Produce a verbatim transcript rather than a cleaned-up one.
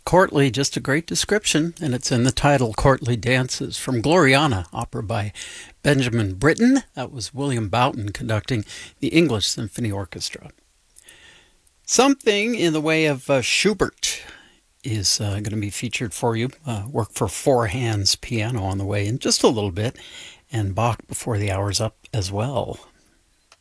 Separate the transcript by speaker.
Speaker 1: Courtly, just a great description, and it's in the title, Courtly Dances, from Gloriana, opera by Benjamin Britten. That was William Boughton conducting the English Symphony Orchestra. Something in the way of uh, Schubert is uh, going to be featured for you. Uh, work for four hands piano on the way in just a little bit, and Bach before the hour's up as well.